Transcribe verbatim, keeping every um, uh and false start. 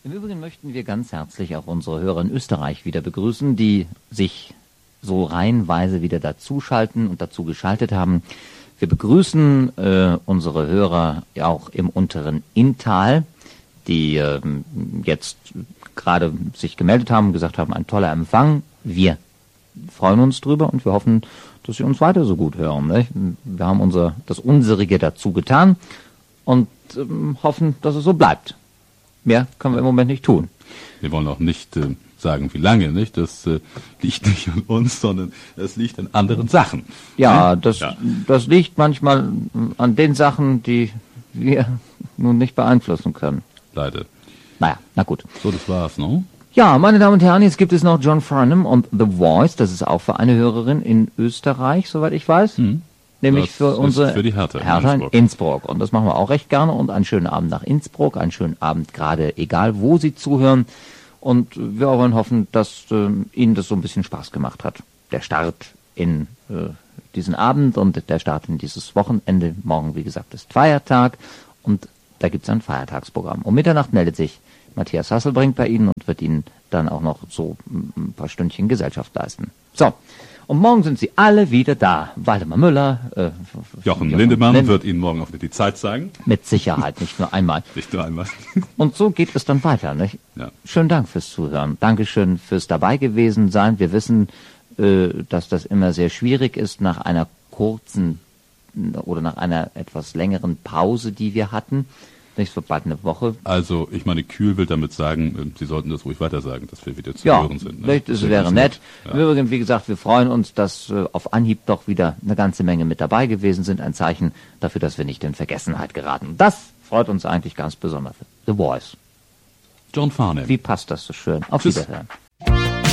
Im Übrigen möchten wir ganz herzlich auch unsere Hörer in Österreich wieder begrüßen, die sich so reihenweise wieder dazuschalten und dazu geschaltet haben. Wir begrüßen äh, unsere Hörer auch im unteren Inntal, die äh, jetzt gerade sich gemeldet haben und gesagt haben, ein toller Empfang. Wir freuen uns drüber und wir hoffen, dass Sie uns weiter so gut hören. Nicht? Wir haben unser das Unserige dazu getan und ähm, hoffen, dass es so bleibt. Mehr können wir im Moment nicht tun. Wir wollen auch nicht äh, sagen, wie lange, nicht? Das äh, liegt nicht an uns, sondern es liegt an anderen Sachen. Ja, ne? das, ja, das liegt manchmal an den Sachen, die wir nun nicht beeinflussen können. Leider. Naja, na gut. So, das war's, ne? Ja, meine Damen und Herren, jetzt gibt es noch John Farnham und The Voice. Das ist auch für eine Hörerin in Österreich, soweit ich weiß. Hm. Nämlich Das für ist unsere für die Hertha in Hertha in Innsbruck. Innsbruck. Und das machen wir auch recht gerne. Und einen schönen Abend nach Innsbruck, einen schönen Abend gerade, egal wo Sie zuhören. Und wir wollen hoffen, dass äh, Ihnen das so ein bisschen Spaß gemacht hat. Der Start in äh, diesen Abend und der Start in dieses Wochenende. Morgen, wie gesagt, ist Feiertag und da gibt es ein Feiertagsprogramm. Um Mitternacht meldet sich Matthias Hasselbrink bei Ihnen und wird Ihnen dann auch noch so ein paar Stündchen Gesellschaft leisten. So. Und morgen sind sie alle wieder da. Waldemar Müller, äh, Jochen Lindemann Lind wird Ihnen morgen auch die Zeit zeigen. Mit Sicherheit, nicht nur einmal. Nicht nur einmal. Und so geht es dann weiter. Nicht? Ja. Schönen Dank fürs Zuhören. Dankeschön fürs dabei gewesen sein. Wir wissen, äh, dass das immer sehr schwierig ist nach einer kurzen oder nach einer etwas längeren Pause, die wir hatten. Nicht so bald eine Woche. Also, ich meine, Kühl will damit sagen, Sie sollten das ruhig weiter sagen, dass wir wieder zu ja, hören sind. Ne? Vielleicht, es wäre nett. Ja. Im Übrigen, wie gesagt, wir freuen uns, dass äh, auf Anhieb doch wieder eine ganze Menge mit dabei gewesen sind. Ein Zeichen dafür, dass wir nicht in Vergessenheit geraten. Das freut uns eigentlich ganz besonders. The Voice. John Farnham. Wie passt das so schön? Auf Tschüss. Wiederhören.